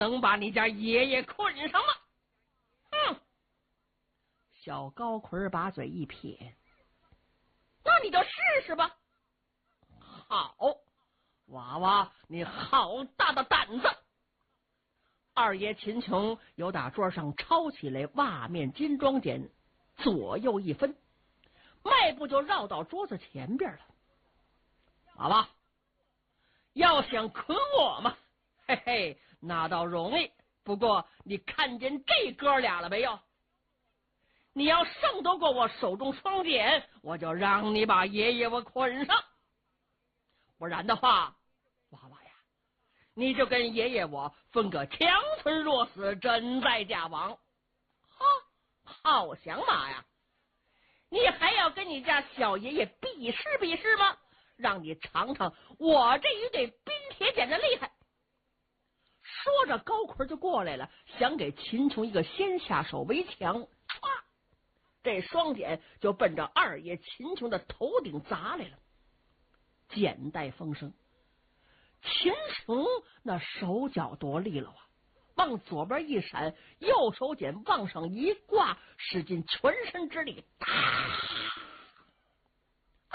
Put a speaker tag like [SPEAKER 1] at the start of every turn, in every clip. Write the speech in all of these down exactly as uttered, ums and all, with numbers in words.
[SPEAKER 1] 能把你家爷爷捆上吗？嗯。
[SPEAKER 2] 小高魁把嘴一撇，
[SPEAKER 1] 那你就试试吧。好，娃娃，你好大的胆子！
[SPEAKER 2] 二爷秦琼由打桌上抄起来袜面金装剪，左右一分，迈步就绕到桌子前边了。
[SPEAKER 1] 娃娃，要想捆我嘛，嘿嘿，那倒容易。不过你看见这哥俩了没有？你要胜得过我手中双剪，我就让你把爷爷我捆上；不然的话，娃娃呀，你就跟爷爷我分个强存若死，真在家亡。哈，好想法呀！你还要跟你家小爷爷比试比试吗？让你尝尝我这一对冰铁剪的厉害。
[SPEAKER 2] 说着，高魁就过来了，想给秦琼一个先下手为强。唰，这双剪就奔着二爷秦琼的头顶砸来了。剪带风声，秦琼那手脚多利落啊，往左边一闪，右手剪往上一挂，使尽全身之力，打！
[SPEAKER 1] 哎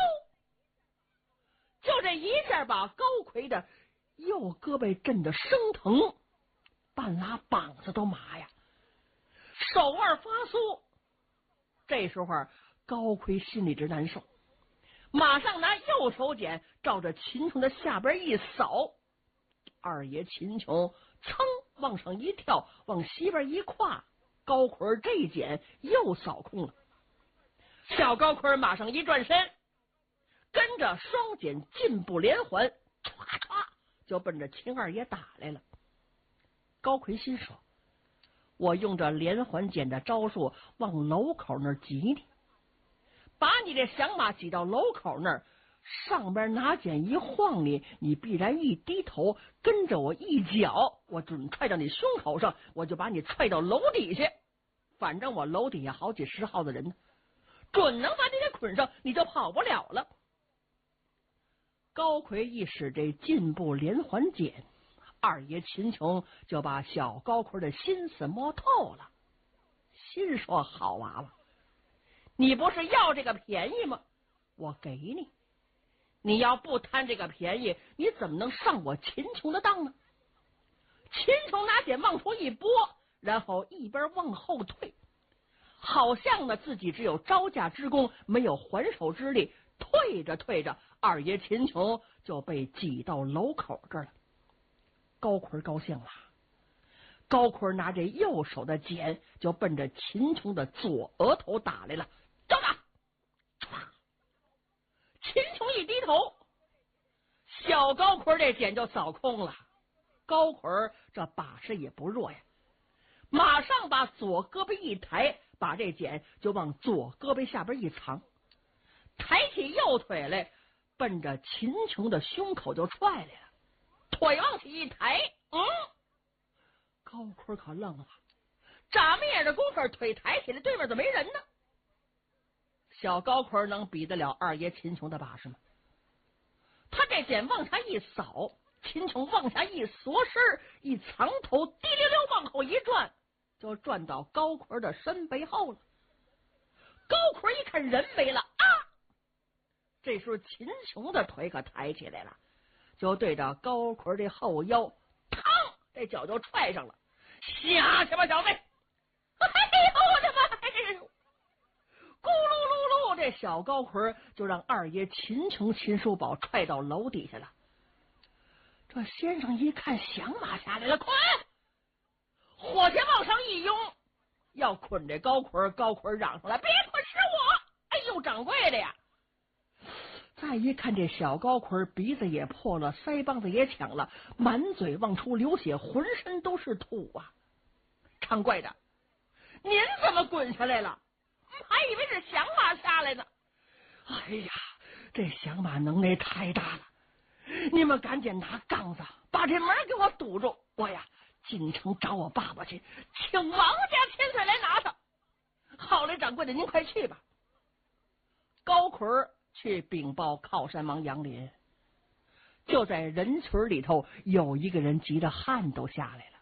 [SPEAKER 1] 呦！就这一下把高魁的
[SPEAKER 2] 右胳膊震得生疼，半拉膀子都麻呀，手腕发酥。这时候高魁心里直难受，马上拿右手剪照着秦琼的下边一扫，二爷秦琼噌往上一跳，往西边一跨，高魁这剪又扫空了。
[SPEAKER 1] 小高魁马上一转身，
[SPEAKER 2] 跟着双剪进步连环，唰唰就奔着秦二爷打来了。高魁心说，我用这连环剪的招数往楼口那儿挤你，把你这响马挤到楼口那儿，上边拿剪一晃你，你必然一低头，跟着我一脚，我准踹到你胸口上，我就把你踹到楼底下。反正我楼底下好几十号的人呢，准能把你给捆上，你就跑不了了。高魁一使这进步连环剪，二爷秦琼就把小高魁的心思摸透了，心说好娃娃，你不是要这个便宜吗？我给你，你要不贪这个便宜，你怎么能上我秦琼的当呢？秦琼拿剪往出一拨，然后一边往后退，好像呢自己只有招架之功，没有还手之力。退着退着，二爷秦琼就被挤到楼口这儿了。高魁高兴了，高魁拿着右手的剪就奔着秦琼的左额头打来了，招打！秦琼一低头，小高魁这剪就扫空了。高魁这把式也不弱呀，马上把左胳膊一抬，把这剪就往左胳膊下边一藏，抬起右腿来，奔着秦琼的胸口就踹来了。腿往起一抬，嗯，高魁可愣了，眨灭眼的功夫，腿抬起来，对面怎么没人呢？小高魁能比得了二爷秦琼的把式吗？他这剪往下一扫，秦琼往下一缩身，一藏头，滴溜溜往后一转，就转到高魁的身背后了。高魁一看人没了啊！这时候秦琼的腿可抬起来了，就对着高魁这后腰，嘡，这脚就踹上了。下去吧，小子！哎呦我的妈！咕噜噜噜，这小高魁就让二爷秦琼秦叔宝踹到楼底下了。这先生一看响马下来了，快！火箭往上一拥，要捆这高魁。高魁嚷出来：“别捆，是我！”哎呦，掌柜的呀！再一看这小高魁，鼻子也破了，腮帮子也抢了，满嘴往出流血，浑身都是土啊！掌柜的，您怎么滚下来了？还以为是响马下来呢。哎呀，这响马能耐太大了！你们赶紧拿杠子把这门给我堵住，我呀进城找我爸爸去，请王家千岁来拿他。好嘞，掌柜的，您快去吧。高魁去禀报靠山王杨林， 就在人群里头，有一个人急得汗都下来了。